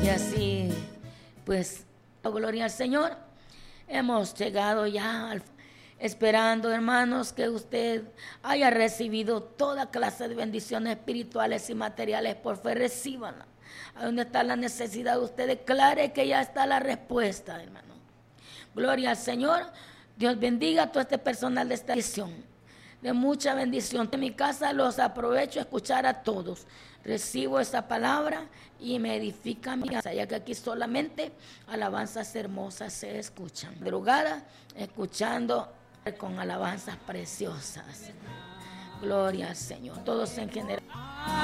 así, pues, gloria al Señor. Hemos llegado ya esperando, hermanos, que usted haya recibido toda clase de bendiciones espirituales y materiales por fe. Recíbanla. A donde está la necesidad, usted declare que ya está la respuesta, hermano. Gloria al Señor. Dios bendiga a todo este personal de esta edición. De mucha bendición. En mi casa los aprovecho a escuchar a todos. Recibo esa palabra y me edifica mi casa, ya que aquí solamente alabanzas hermosas se escuchan. Drogada, escuchando con alabanzas preciosas. Gloria al Señor. Todos en general.